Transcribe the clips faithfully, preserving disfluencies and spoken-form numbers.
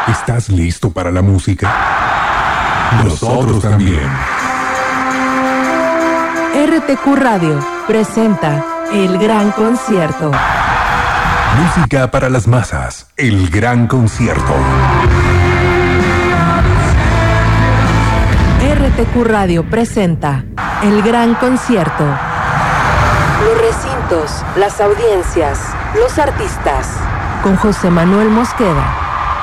¿Estás listo para la música? Nosotros también. R T Q Radio presenta El Gran Concierto. Música para las masas. El Gran Concierto. R T Q Radio presenta El Gran Concierto. Los recintos, las audiencias, los artistas. Con José Manuel Mosqueda.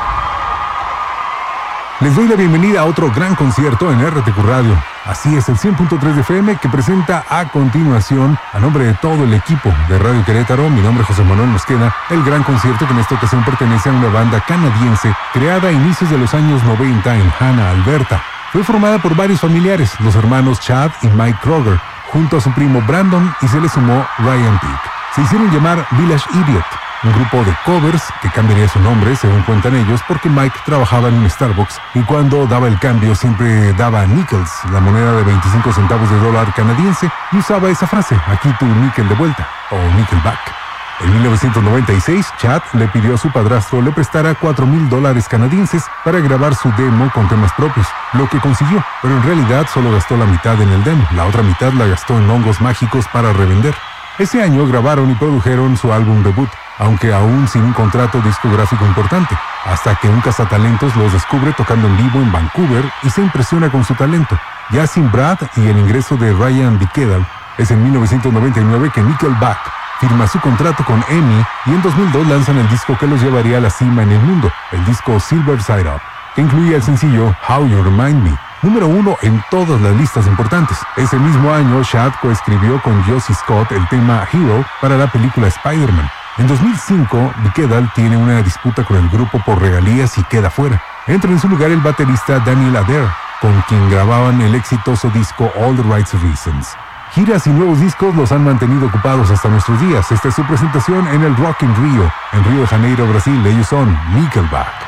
Les doy la bienvenida a otro gran concierto en R T Q Radio. Así es, el cien punto tres de F M que presenta a continuación, a nombre de todo el equipo de Radio Querétaro, mi nombre es José Manuel Mosqueda, el gran concierto que en esta ocasión pertenece a una banda canadiense creada a inicios de los años noventa en Hanna, Alberta. Fue formada por varios familiares, los hermanos Chad y Mike Kroger, junto a su primo Brandon, y se le sumó Ryan Peake. Se hicieron llamar Village Idiot, un grupo de covers que cambiaría su nombre, según cuentan ellos, porque Mike trabajaba en un Starbucks y cuando daba el cambio siempre daba nickels, la moneda de veinticinco centavos de dólar canadiense, y usaba esa frase, aquí tu níquel de vuelta, o nickelback. En mil novecientos noventa y seis, Chad le pidió a su padrastro le prestara cuatro mil dólares canadienses para grabar su demo con temas propios, lo que consiguió, pero en realidad solo gastó la mitad en el demo, la otra mitad la gastó en hongos mágicos para revender. Ese año grabaron y produjeron su álbum debut, aunque aún sin un contrato discográfico importante, hasta que un cazatalentos los descubre tocando en vivo en Vancouver y se impresiona con su talento. Ya sin Brad y el ingreso de Ryan Bikedal, es en mil novecientos noventa y nueve que Nickelback firma su contrato con E M I y en dos mil dos lanzan el disco que los llevaría a la cima en el mundo, el disco Silver Side Up, que incluía el sencillo How You Remind Me, número uno en todas las listas importantes. Ese mismo año, Chad coescribió con Josie Scott el tema Hero para la película Spider-Man. En dos mil cinco, Bikedal tiene una disputa con el grupo por regalías y queda fuera. Entra en su lugar el baterista Daniel Adair, con quien grababan el exitoso disco All the Right Reasons. Giras y nuevos discos los han mantenido ocupados hasta nuestros días. Esta es su presentación en el Rock in Rio, en Río de Janeiro, Brasil. Ellos son Nickelback.